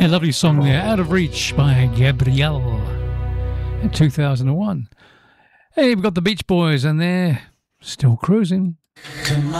Yeah, lovely song there, Out of Reach by Gabrielle in 2001. Hey, we've got the Beach Boys and they're still cruising. Come